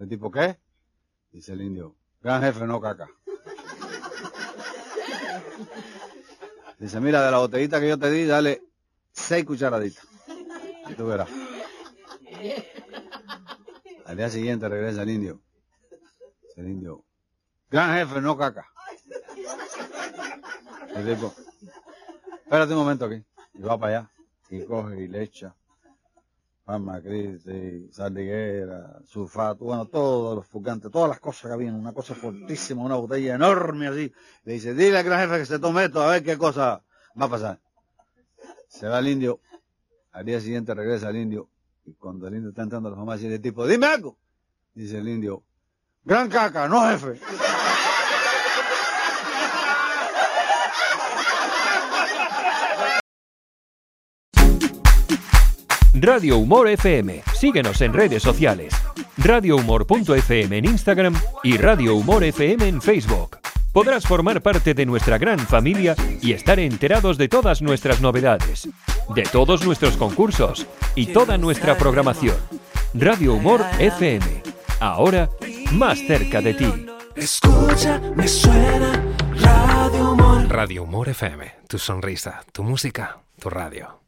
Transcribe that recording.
¿El tipo qué? Dice el indio, gran jefe, no caca. Dice, mira, de la botellita que yo te di, dale 6 cucharaditas. Y tú verás. Al día siguiente regresa el indio. Dice el indio, gran jefe, no caca. El tipo, espérate un momento aquí. Y va para allá. Y coge y le echa Palma Crisis, sardiguera, sulfato, bueno, todos los fugantes, todas las cosas que habían, una cosa fortísima, una botella enorme así. Le dice, dile al gran jefe que se tome esto, a ver qué cosa va a pasar. Se va el indio, al día siguiente regresa el indio, y cuando el indio está entrando a la farmacia, dice el tipo, dime algo. Dice el indio, gran caca, no jefe. Radio Humor FM. Síguenos en redes sociales. radiohumor.fm en Instagram y Radio Humor FM en Facebook. Podrás formar parte de nuestra gran familia y estar enterados de todas nuestras novedades, de todos nuestros concursos y toda nuestra programación. Radio Humor FM. Ahora, más cerca de ti. Escucha, me suena Radio Humor. Radio Humor FM. Tu sonrisa, tu música, tu radio.